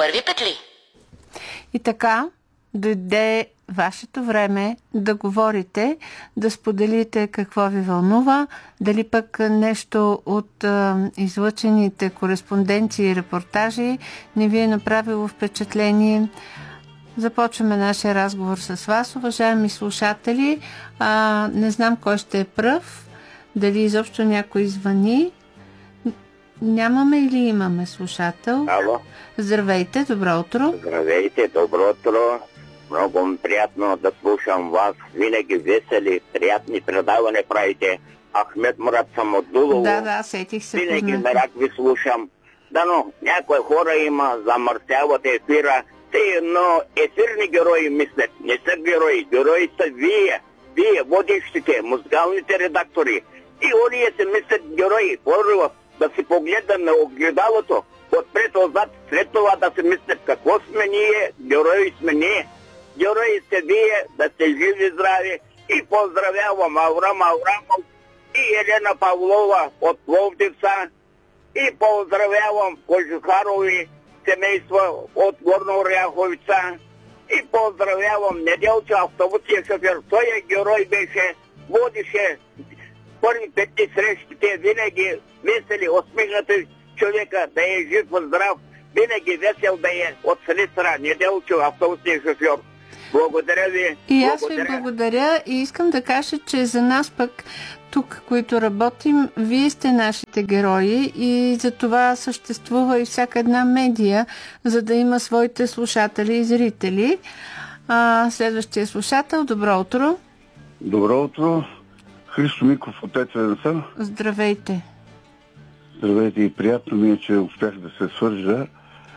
първи петли. И така дойде вашето време да говорите, да споделите какво ви вълнува, дали пък нещо от излъчените кореспонденции и репортажи не ви е направило впечатление. Започваме нашия разговор с вас, уважаеми слушатели. Не знам кой ще е пръв, дали изобщо някой звъни. Нямаме или имаме слушател? Ало. Здравейте, добро утро. Здравейте, добро утро. Много ми приятно да слушам вас. Винаги весели, приятни предаване правите. Ахмед Мурат съм от Дулово. Да, сетих се. Винаги мерак ви слушам. Дано някои хора има замърсяват ефира. Но ефирни герои мислят. Не са герои. Герои са вие, водещите, музикалните редактори. И оние се мислят герои. Първо да си погледам на огледалото, отпред-отзад, след това да си мислят какво сме ние, герои сме ние. Герои сте вие, да сте живи, здрави. И поздравявам Аврам Аврамов и Елена Павлова от Пловдивца. И поздравявам Кожухарови семейства от Горна Оряховица. И поздравявам Неделчо, автобусния шофьор. Той е герой беше, водише първи петни срещите, винаги весели, усмихнати човека, да е жив, здрав, винаги весел да е от Силистра, Неделчо, автобусния шофьор. Благодаря ви. И аз ви благодаря и искам да кажа, че за нас пък тук, които работим, вие сте нашите герои и за това съществува и всяка една медия, за да има своите слушатели и зрители. Следващия слушател, добро утро. Добро утро. Христо Миков от Ецен съм. Здравейте. Здравейте и приятно ми е, че успях да се свържа.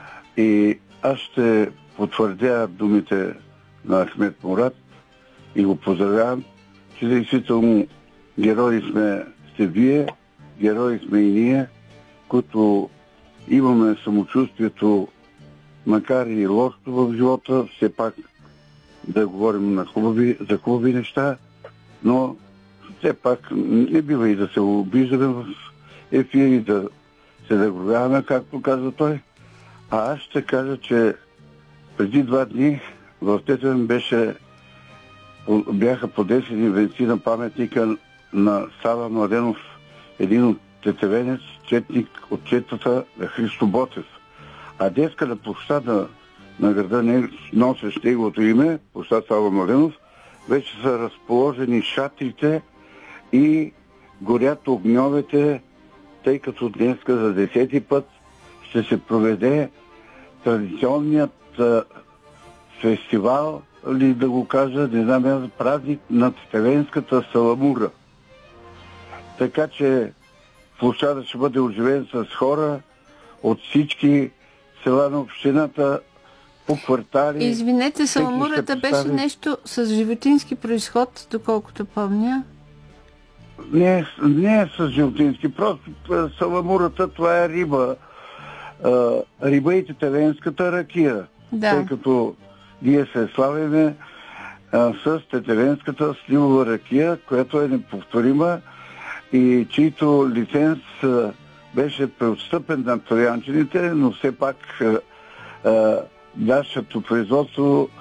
И аз ще потвърдя думите на Ахмед Мурат и го поздравявам, че действително герои сте вие, герои сме и ние, които имаме самочувствието, макар и лошото в живота, все пак да говорим за хубави неща, но все пак не бива и да се обиждаме в ефири, да се заглавяваме, както каза той. А аз ще кажа, че преди 2 дни в Тетевен бяха подесени венци на паметника на Сава Младенов, един от тетевенец, четник от четата на Христо Ботев. А днеска на площада на града, носещ неговото име, площад Сава Младенов, вече са разположени шатрите и горят огньовете, тъй като днеска за 10-ти път ще се проведе традиционният фестивал, ли да го кажа, не знам, празник на Тетевенската саламура. Така че площадът ще бъде оживен с хора от всички села на общината, по квартали. Извинете, саламурата беше нещо с животински произход, доколкото помня. Не е с животински, просто саламурата това е риба. Риба и тетевенската ракия. Да. Тъй като ние се славиме с тетевенската сливова ракия, която е неповторима и чийто лиценз беше преотстъпен на троянчените, но все пак нашето производство